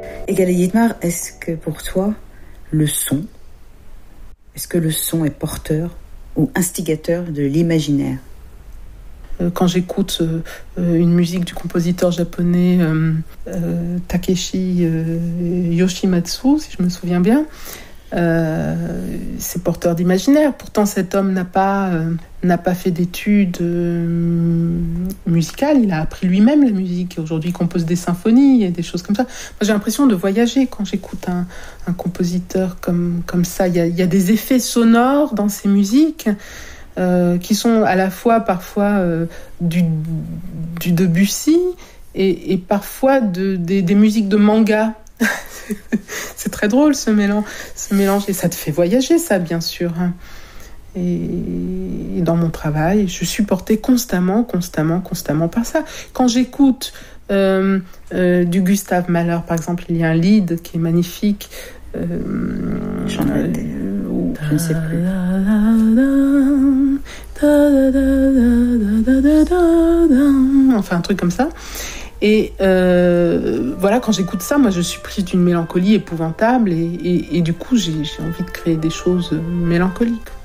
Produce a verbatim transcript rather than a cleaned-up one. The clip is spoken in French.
Egalie Dietmar, est-ce que pour toi, le son, est-ce que le son est porteur ou instigateur de l'imaginaire ? Quand j'écoute euh, une musique du compositeur japonais euh, euh, Takeshi euh, Yoshimatsu, si je me souviens bien, euh, c'est porteur d'imaginaire. Pourtant, cet homme n'a pas, euh, n'a pas fait d'études euh, musicales. Il a appris lui-même la musique. Et aujourd'hui, il compose des symphonies et des choses comme ça. Moi, j'ai l'impression de voyager quand j'écoute un, un compositeur comme, comme ça. Il y a, il y a des effets sonores dans ses musiques. Euh, qui sont à la fois parfois euh, du, du Debussy et, et parfois de, des, des musiques de manga. C'est très drôle ce mélange, ce mélange et ça te fait voyager, ça, bien sûr. Et, et dans mon travail, je suis portée constamment, constamment, constamment par ça. Quand j'écoute euh, euh, du Gustav Mahler, par exemple, il y a un lied qui est magnifique. Euh, J'en ai des... euh, je ne sais plus. Enfin, un truc comme ça. Et euh, voilà, quand j'écoute ça, moi, je suis prise d'une mélancolie épouvantable et, et, et du coup, j'ai, j'ai envie de créer des choses mélancoliques.